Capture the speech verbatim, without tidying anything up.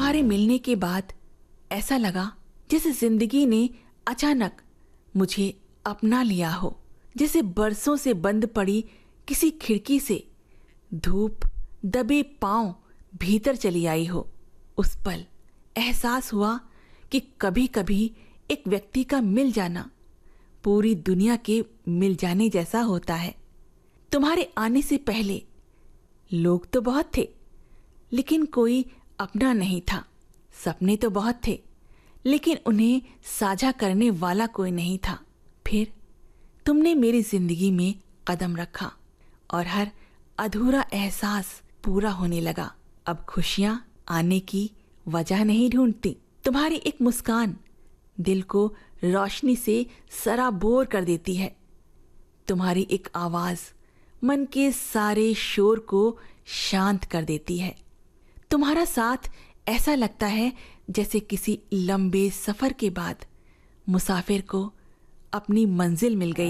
तुम्हारे मिलने के बाद ऐसा लगा जैसे जिंदगी ने अचानक मुझे अपना लिया हो, जैसे बरसों से बंद पड़ी किसी खिड़की से धूप दबे पांव भीतर चली आई हो। उस पल एहसास हुआ कि कभी कभी एक व्यक्ति का मिल जाना पूरी दुनिया के मिल जाने जैसा होता है। तुम्हारे आने से पहले लोग तो बहुत थे, लेकिन कोई अपना नहीं था। सपने तो बहुत थे, लेकिन उन्हें साझा करने वाला कोई नहीं था। फिर तुमने मेरी जिंदगी में कदम रखा और हर अधूरा एहसास पूरा होने लगा। अब खुशियां आने की वजह नहीं ढूंढती। तुम्हारी एक मुस्कान दिल को रोशनी से सराबोर कर देती है। तुम्हारी एक आवाज मन के सारे शोर को शांत कर देती है। तुम्हारा साथ ऐसा लगता है जैसे किसी लंबे सफर के बाद मुसाफिर को अपनी मंजिल मिल गई